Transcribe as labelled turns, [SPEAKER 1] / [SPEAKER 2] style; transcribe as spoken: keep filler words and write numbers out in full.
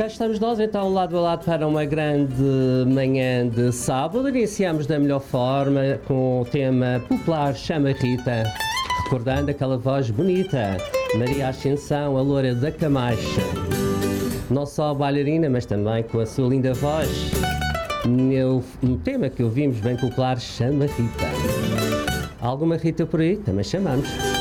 [SPEAKER 1] Cá estamos nós, então, lado a lado para uma grande manhã de sábado. Iniciamos da melhor forma com o tema popular Chama Rita, recordando aquela voz bonita, Maria Ascensão, a loura da Camacha. Não só bailarina, mas também com a sua linda voz. No tema que ouvimos bem popular, Chama Rita. Alguma Rita por aí? Também chamamos.